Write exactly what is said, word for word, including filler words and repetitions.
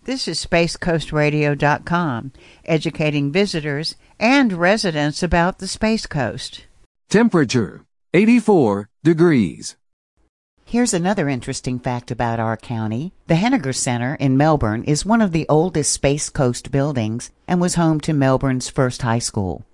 This is space coast radio dot com, educating visitors and residents about the Space Coast. Temperature, eighty-four degrees. Here's another interesting fact about our county. The Henniger Center in Melbourne is one of the oldest Space Coast buildings and was home to Melbourne's first high school.